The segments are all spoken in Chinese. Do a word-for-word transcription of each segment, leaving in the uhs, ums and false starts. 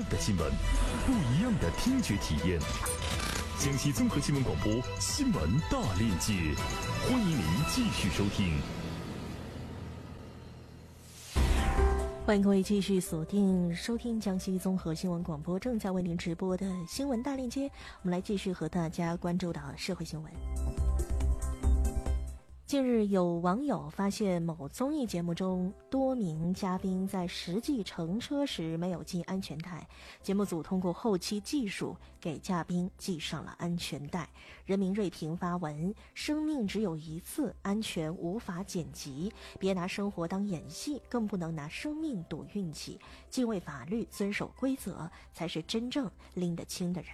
样的新闻，不一样的听觉体验。江西综合新闻广播新闻大链接，欢迎您继续收听。 欢迎各位继续锁定收听江西综合新闻广播正在为您直播的新闻大链接，我们来继续和大家关注到社会新闻。近日有网友发现某综艺节目中多名嘉宾在实际乘车时没有系安全带，节目组通过后期技术给嘉宾系上了安全带。人民锐评发文：生命只有一次，安全无法剪辑，别拿生活当演戏，更不能拿生命赌运气，敬畏法律，遵守规则，才是真正拎得清的人。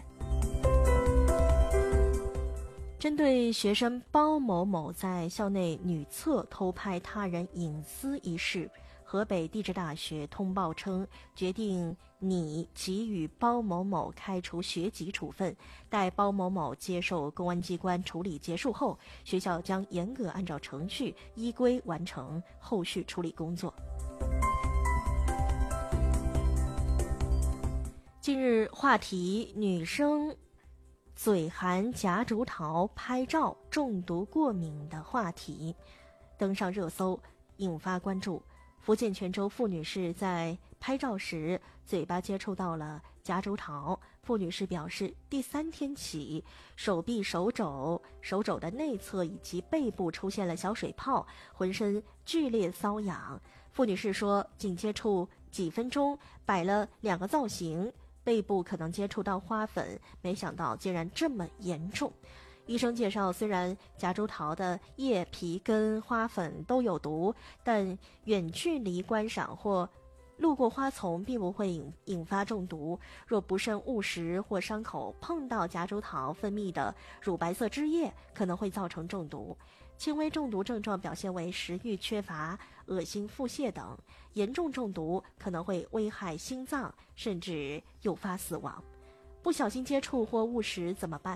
针对学生包某某在校内女厕偷拍他人隐私一事，河北地质大学通报称，决定拟给予包某某开除学籍处分，待包某某接受公安机关处理结束后，学校将严格按照程序依规完成后续处理工作。近日话题女生嘴含夹竹桃拍照中毒过敏的话题登上热搜，引发关注。福建泉州傅女士在拍照时嘴巴接触到了夹竹桃，傅女士表示，第三天起，手臂、手肘、手肘的内侧以及背部出现了小水泡，浑身剧烈瘙痒。傅女士说，仅接触几分钟，摆了两个造型，背部可能接触到花粉，没想到竟然这么严重。医生介绍，虽然夹竹桃的叶皮跟花粉都有毒，但远距离观赏或路过花丛并不会引引发中毒。若不慎误食或伤口碰到夹竹桃分泌的乳白色汁液，可能会造成中毒。轻微中毒症状表现为食欲缺乏、恶心、腹泻等，严重中毒可能会危害心脏，甚至诱发死亡。不小心接触或误食怎么办？